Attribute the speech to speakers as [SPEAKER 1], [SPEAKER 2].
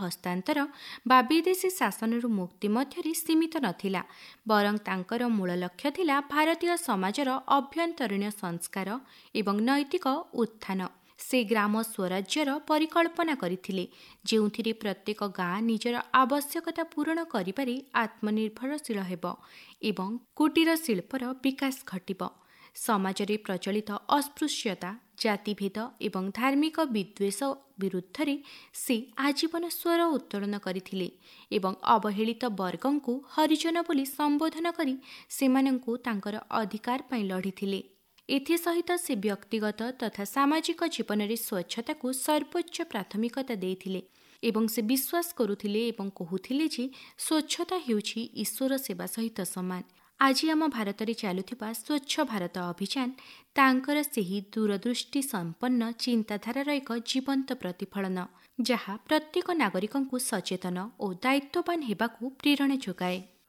[SPEAKER 1] ହସ୍ତାନ୍ତର ବା ବିଦେଶୀ ଶାସନରୁ ମୁକ୍ତି ମଧ୍ୟରେ ସୀମିତ ନଥିଲା, ବରଂ ତାଙ୍କର ମୂଳ ଲକ୍ଷ୍ୟ ଥିଲା ଭାରତୀୟ ସମାଜର ଅଭ୍ୟନ୍ତରୀଣ ସଂସ୍କାର ଏବଂ ନୈତିକ ଉତ୍ଥାନ। ସେ ଗ୍ରାମ ସ୍ୱରାଜ୍ୟର ପରିକଳ୍ପନା କରିଥିଲେ, ଯେଉଁଥିରେ ପ୍ରତ୍ୟେକ ଗାଁ ନିଜର ଆବଶ୍ୟକତା ପୂରଣ କରିପାରି ଆତ୍ମନିର୍ଭରଶୀଳ ହେବ ଏବଂ କୁଟୀର ଶିଳ୍ପର ବିକାଶ ଘଟିବ। ସମାଜରେ ପ୍ରଚଳିତ ଅସ୍ପୃଶ୍ୟତା, ଜାତିଭେଦ ଏବଂ ଧାର୍ମିକ ବିଦ୍ୱେଷ ବିରୁଦ୍ଧରେ ସେ ଆଜୀବନ ସ୍ୱର ଉତ୍ତୋଳନ କରିଥିଲେ ଏବଂ ଅବହେଳିତ ବର୍ଗଙ୍କୁ ହରିଜନ ବୋଲି ସମ୍ବୋଧନ କରି ସେମାନଙ୍କୁ ତାଙ୍କର ଅଧିକାର ପାଇଁ ଲଢ଼ିଥିଲେ। ଏଥିସହିତ ସେ ବ୍ୟକ୍ତିଗତ ତଥା ସାମାଜିକ ଜୀବନରେ ସ୍ୱଚ୍ଛତାକୁ ସର୍ବୋଚ୍ଚ ପ୍ରାଥମିକତା ଦେଇଥିଲେ ଏବଂ ସେ ବିଶ୍ୱାସ କରୁଥିଲେ ଏବଂ କହୁଥିଲେ ଯେ ସ୍ୱଚ୍ଛତା ହେଉଛି ଈଶ୍ୱର ସେବା ସହିତ ସମାନ। ଆଜି ଆମ ଭାରତରେ ଚାଲୁଥିବା ସ୍ୱଚ୍ଛ ଭାରତ ଅଭିଯାନ ତାଙ୍କର ସେହି ଦୂରଦୃଷ୍ଟି ସମ୍ପନ୍ନ ଚିନ୍ତାଧାରାର ଏକ ଜୀବନ୍ତ ପ୍ରତିଫଳନ, ଯାହା ପ୍ରତ୍ୟେକ ନାଗରିକଙ୍କୁ ସଚେତନ ଓ ଦାୟିତ୍ୱବାନ ହେବାକୁ ପ୍ରେରଣା ଯୋଗାଏ।